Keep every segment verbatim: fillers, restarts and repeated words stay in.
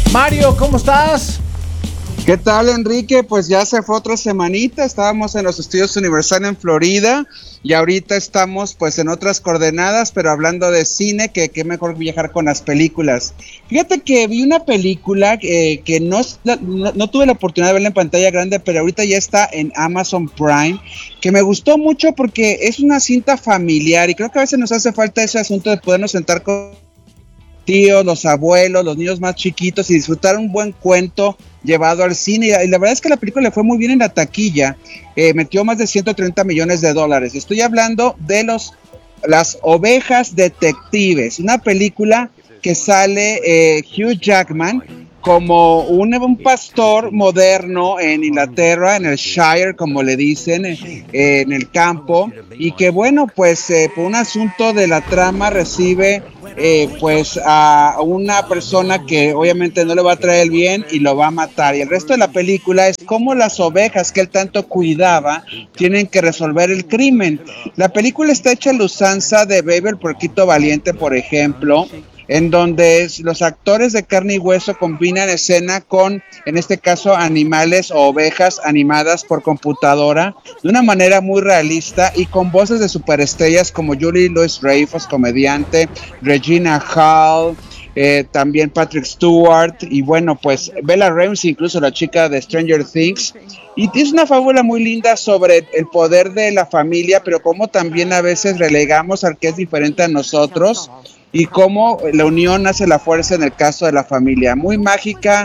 Mario, ¿cómo estás? ¿Qué tal, Enrique? Pues ya se fue otra semanita, estábamos en los estudios Universal en Florida y ahorita estamos pues en otras coordenadas, pero hablando de cine, que qué mejor viajar con las películas. Fíjate que vi una película eh, que no, no, no tuve la oportunidad de verla en pantalla grande, pero ahorita ya está en Amazon Prime, que me gustó mucho porque es una cinta familiar y creo que a veces nos hace falta ese asunto de podernos sentar con tíos, los abuelos, los niños más chiquitos y disfrutar un buen cuento llevado al cine. Y la verdad es que la película le fue muy bien en la taquilla, eh, metió más de ciento treinta millones de dólares. Estoy hablando de los Las Ovejas Detectives, una película que sale eh, Hugh Jackman como un, un pastor moderno en Inglaterra, en el Shire, como le dicen, eh, en el campo, y que bueno, pues eh, por un asunto de la trama recibe eh, pues a una persona que obviamente no le va a traer el bien y lo va a matar, y el resto de la película es cómo las ovejas que él tanto cuidaba tienen que resolver el crimen. La película está hecha a la usanza de Baby el Puerquito Valiente, por ejemplo, en donde los actores de carne y hueso combinan escena con, en este caso, animales o ovejas animadas por computadora de una manera muy realista y con voces de superestrellas como Julie Louis-Dreyfus, comediante, Regina Hall, eh, también Patrick Stewart y bueno, pues Bella Ramsey, incluso la chica de Stranger Things. Y es una fábula muy linda sobre el poder de la familia, pero cómo también a veces relegamos al que es diferente a nosotros y cómo la unión hace la fuerza en el caso de la familia. Muy mágica,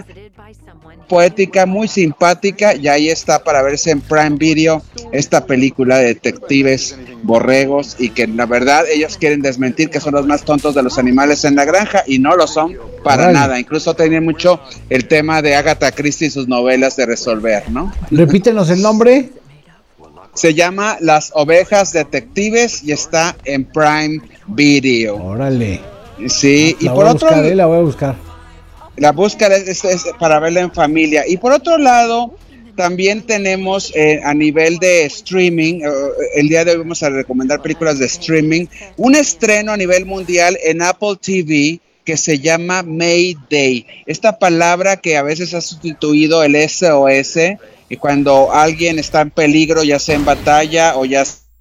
poética, muy simpática, y ahí está para verse en Prime Video esta película de detectives borregos y que la verdad ellos quieren desmentir que son los más tontos de los animales en la granja y no lo son para Vale. nada. Incluso tenía mucho el tema de Agatha Christie y sus novelas de resolver, ¿no? Repítenos el nombre. Se llama Las Ovejas Detectives y está en Prime Video. Órale. Sí, la y voy por a otro buscar, eh, la voy a buscar. la búsqueda es, es, es para verla en familia. Y por otro lado, también tenemos eh, a nivel de streaming, eh, el día de hoy vamos a recomendar películas de streaming, un estreno a nivel mundial en Apple T V que se llama Mayday. Esta palabra que a veces ha sustituido el S O S, y cuando alguien está en peligro, ya sea en batalla o ya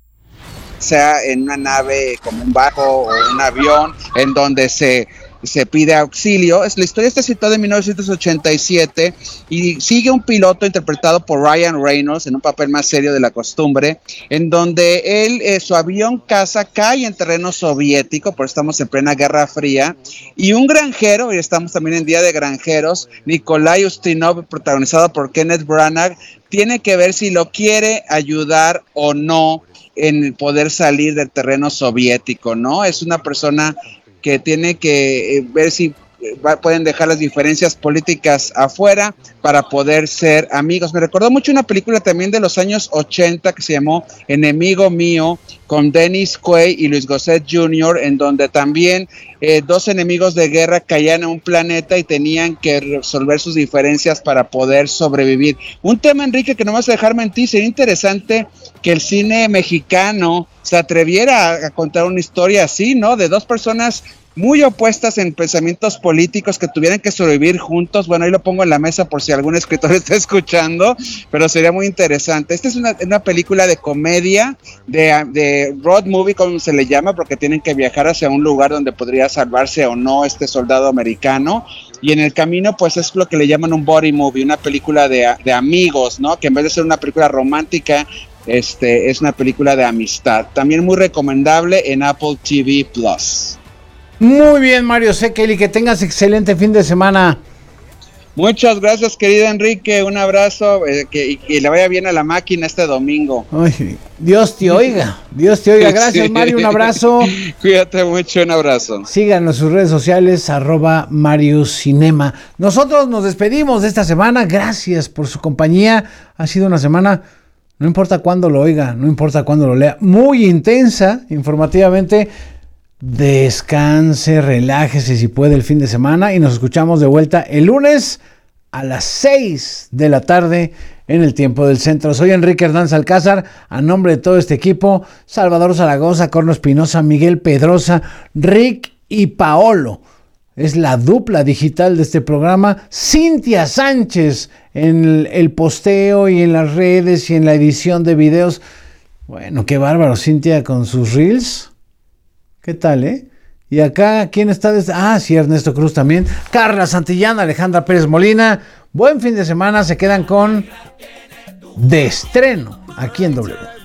sea en una nave como un barco o un avión, en donde se se pide auxilio. Es, la historia está situada en mil novecientos ochenta y siete y sigue un piloto interpretado por Ryan Reynolds en un papel más serio de la costumbre, en donde él, eh, su avión caza cae en terreno soviético, porque estamos en plena Guerra Fría, y un granjero, y estamos también en Día de Granjeros, Nikolai Ustinov, protagonizado por Kenneth Branagh, tiene que ver si lo quiere ayudar o no en poder salir del terreno soviético, ¿no? Es una persona que tiene que eh, ver si eh, va, pueden dejar las diferencias políticas afuera para poder ser amigos. Me recordó mucho una película también de los años ochenta que se llamó Enemigo Mío, con Dennis Quaid y Luis Gossett junior, en donde también eh, dos enemigos de guerra caían en un planeta y tenían que resolver sus diferencias para poder sobrevivir. Un tema, Enrique, que no me vas a dejar mentir, sería interesante que el cine mexicano se atreviera a, a contar una historia así, ¿no? De dos personas muy opuestas en pensamientos políticos que tuvieran que sobrevivir juntos. Bueno, ahí lo pongo en la mesa por si algún escritor está escuchando, pero sería muy interesante. Esta es una, una película de comedia, de, de road movie, como se le llama, porque tienen que viajar hacia un lugar donde podría salvarse o no este soldado americano, y en el camino pues es lo que le llaman un buddy movie, una película de, de amigos, ¿no? Que en vez de ser una película romántica, este es una película de amistad. También muy recomendable en Apple T V Plus. Muy bien, Mario Sekeli, que tengas excelente fin de semana. Muchas gracias, querido Enrique, un abrazo, eh, que, y que le vaya bien a la máquina este domingo. Ay, Dios te oiga, Dios te oiga. Gracias, sí. Mario, un abrazo. Cuídate mucho, un abrazo. Síganos en sus redes sociales, arroba Mario Cinema. Nosotros nos despedimos de esta semana, gracias por su compañía. Ha sido una semana, no importa cuándo lo oiga, no importa cuándo lo lea, muy intensa, informativamente. Descanse, relájese si puede el fin de semana y nos escuchamos de vuelta el lunes a las seis de la tarde en el tiempo del centro. Soy Enrique Hernández Alcázar, a nombre de todo este equipo, Salvador Zaragoza, Corno Espinosa, Miguel Pedrosa, Rick y Paolo. es la dupla digital de este programa. Cintia Sánchez en el, el posteo y en las redes y en la edición de videos. Bueno, qué bárbaro, Cintia con sus reels. ¿Qué tal, eh? Y acá, ¿quién está? Desde... Ah, sí, Ernesto Cruz también. Carla Santillán, Alejandra Pérez Molina. Buen fin de semana, se quedan con De Estreno aquí en W.